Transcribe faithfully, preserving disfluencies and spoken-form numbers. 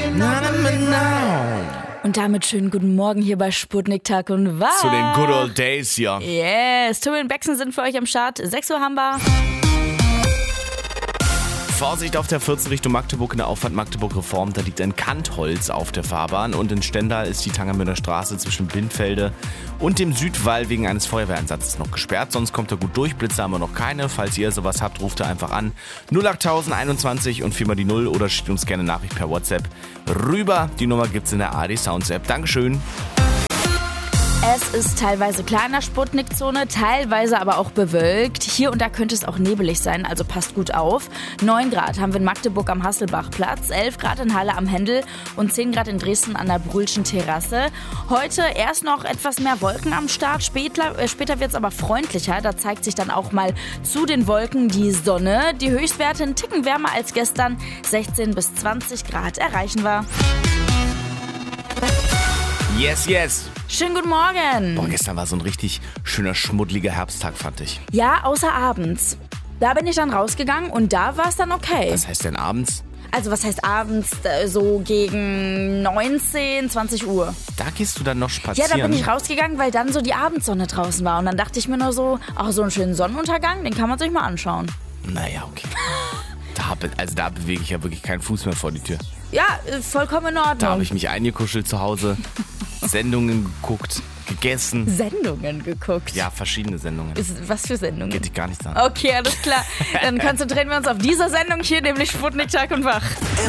Und damit schönen guten Morgen hier bei Sputnik Tag und Wach. Zu den Good Old Days hier. Yes, Tobi und Bexen sind für euch am Start. sechs Uhr haben wir. Vorsicht auf der vierzehn Richtung Magdeburg in der Auffahrt Magdeburg-Reform. Da liegt ein Kantholz auf der Fahrbahn. Und in Stendal ist die Tangermünder Straße zwischen Blindfelde und dem Südwall wegen eines Feuerwehreinsatzes noch gesperrt. Sonst kommt er gut durch. Blitze haben wir noch keine. Falls ihr sowas habt, ruft er einfach an. null acht einundzwanzig und viermal die null oder schickt uns gerne Nachricht per WhatsApp rüber. Die Nummer gibt's in der A R D Sounds App. Dankeschön. Es ist teilweise klar in der Sputnik-Zone, teilweise aber auch bewölkt. Hier und da könnte es auch nebelig sein, also passt gut auf. neun Grad haben wir in Magdeburg am Hasselbachplatz, elf Grad in Halle am Händel und zehn Grad in Dresden an der Brühlschen Terrasse. Heute erst noch etwas mehr Wolken am Start, später, äh, später wird es aber freundlicher. Da zeigt sich dann auch mal zu den Wolken die Sonne. Die Höchstwerte einen Ticken wärmer als gestern, sechzehn bis zwanzig Grad erreichen wir. Yes, yes. Schönen guten Morgen. Boah, gestern war so ein richtig schöner, schmuddeliger Herbsttag, fand ich. Ja, außer abends. Da bin ich dann rausgegangen und da war es dann okay. Was heißt denn abends? Also was heißt abends? So gegen neunzehn, zwanzig Uhr. Da gehst du dann noch spazieren? Ja, da bin ich rausgegangen, weil dann so die Abendsonne draußen war. Und dann dachte ich mir nur so, ach, so einen schönen Sonnenuntergang, den kann man sich mal anschauen. Naja, okay. Da, also da bewege ich ja wirklich keinen Fuß mehr vor die Tür. Ja, vollkommen in Ordnung. Da habe ich mich eingekuschelt zu Hause, Sendungen geguckt, gegessen. Sendungen geguckt? Ja, verschiedene Sendungen. Ist, was für Sendungen? Geht dich gar nicht an. Okay, alles klar. Dann konzentrieren wir uns auf diese Sendung hier, nämlich Sputnik Tag und Wach.